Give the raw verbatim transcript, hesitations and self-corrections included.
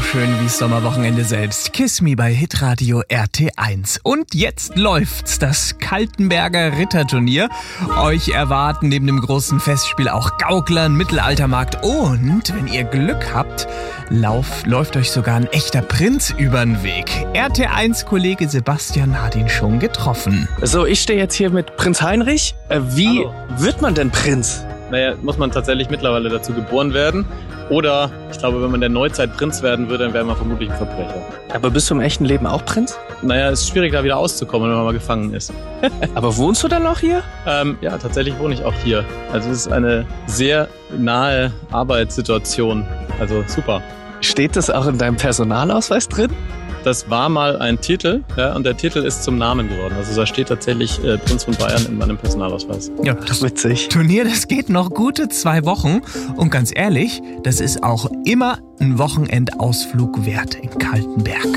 schön wie das Sommerwochenende selbst. Kiss Me bei Hitradio R T eins. Und jetzt läuft's, das Kaltenberger Ritterturnier. Euch erwarten neben dem großen Festspiel auch Gauklern, Mittelaltermarkt und, wenn ihr Glück habt, lauf, läuft euch sogar ein echter Prinz übern Weg. R T eins-Kollege Sebastian hat ihn schon getroffen. So, ich stehe jetzt hier mit Prinz Heinrich. Äh, wie Hallo. wird man denn Prinz? Naja, muss man tatsächlich mittlerweile dazu geboren werden. Oder, ich glaube, wenn man der Neuzeit Prinz werden würde, dann wäre man vermutlich ein Verbrecher. Aber bist du im echten Leben auch Prinz? Naja, es ist schwierig, da wieder auszukommen, wenn man mal gefangen ist. Aber wohnst du dann noch hier? Ähm, ja, tatsächlich wohne ich auch hier. Also es ist eine sehr nahe Arbeitssituation. Also super. Steht das auch in deinem Personalausweis drin? Das war mal ein Titel, ja, und der Titel ist zum Namen geworden. Also da steht tatsächlich äh, Prinz von Bayern in meinem Personalausweis. Ja, das Witzig. Turnier, das geht noch gute zwei Wochen. Und ganz ehrlich, das ist auch immer ein Wochenendausflug wert in Kaltenberg.